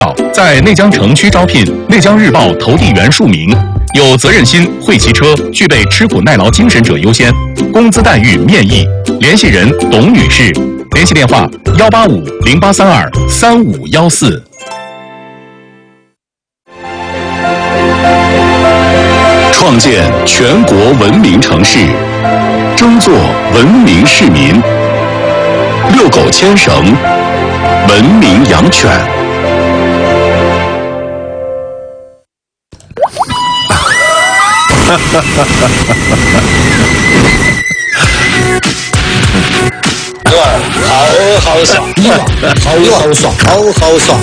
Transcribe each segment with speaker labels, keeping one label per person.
Speaker 1: 告，在内江城区招聘内江日报投递员数名，有责任心、会骑车、具备吃苦耐劳精神者优先，工资待遇面议。联系人董女士，联系电话185-0832-3514。创建全国文明城市，争做文明市民。遛狗牵绳，文明养犬。
Speaker 2: 好爽，好爽，好爽。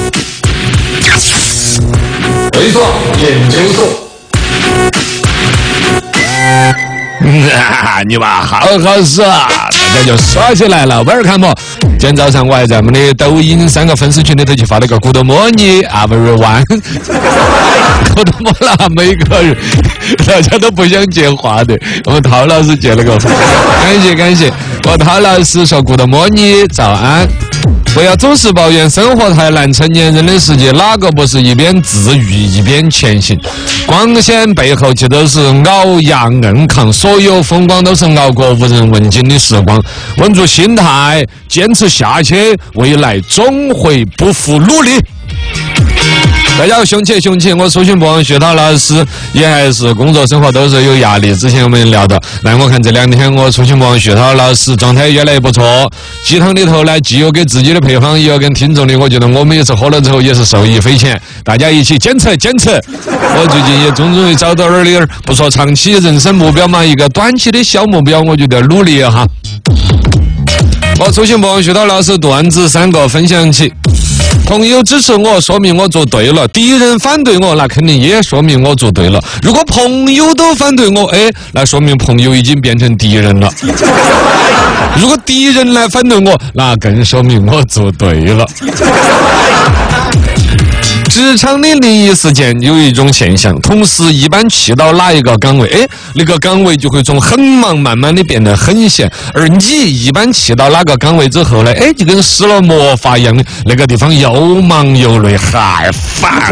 Speaker 3: 没错，研究所。你娃好爽，大家就耍起来了，玩看不？今天早上我还在我们的抖音3个粉丝群里头去发了个骨头摸你everyone， 骨头摸了每个人，大家都不想接话的，我们陶老师接了个，感谢，我陶老师说骨头摸你早安。不要总是抱怨生活太难，成年人的世界哪个不是一边自愈一边前行？光鲜背后其实都是咬牙硬扛，所有风光都是熬过无人问津的时光。稳住心态，坚持下去，未来总会不负努力。大家凶起，我苏训博学涛老师也还是工作生活都是有压力。之前我们聊到，但我看这2天我苏训博学涛老师状态越来越不错。鸡汤里头呢，既有给自己的配方，也有跟听众的，我觉得我每一次喝了之后也是受益匪浅。大家一起坚持。我最近也终于找到了点，不说长期人生目标嘛，一个短期的小目标，我觉得努力哈。我苏训博学涛老师段子3个分享起。朋友支持我，说明我做对了；敌人反对我，那肯定也说明我做对了。如果朋友都反对我，那说明朋友已经变成敌人了。如果敌人来反对我，那更说明我做对了。职场的利益事件有一种现象，同事一般去到哪一个岗位，那个岗位就会从很忙慢慢的变得很闲，而你一般去到哪个岗位之后呢，就跟施了魔法一样的，那个地方又忙又累，还烦。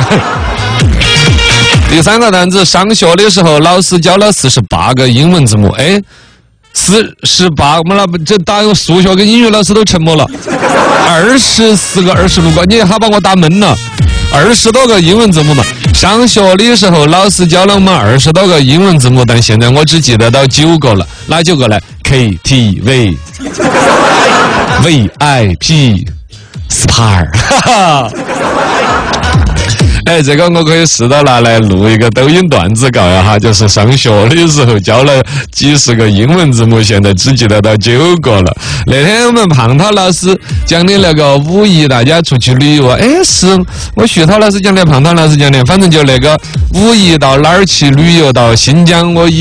Speaker 3: 第3个段子，上学的时候老师教了48个英文字母48，我们这打数学跟英语老师都沉默了。24个、26个，你还把我打闷了。20多个英文字母嘛。上学的时候老师教了我们20多个英文字母，但现在我只记得到9个了。哪9个呢 ？KTV、VIP、SPA。这个我可以试着拿来录一个抖音段子告一下，就是上学的时候教了几十个英文字母，现在只记得到9个了。那天我们胖涛老师讲的那个5一大家出去旅游，是我徐涛老师讲的，胖涛老师讲的，反正就那个5一到哪儿去旅游，到新疆，我